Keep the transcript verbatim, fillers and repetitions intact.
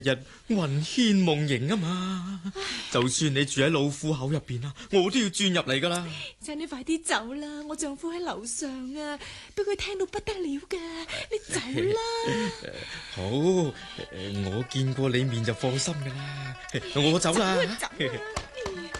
日魂牽夢縈啊嘛。就算你住喺老虎口入邊啊，我都要轉入嚟噶啦。 請你快啲走啦，我丈夫喺樓上啊，俾佢聽到不得了噶。你走啦。 好，我見過你面就放心噶啦。我走啦。 走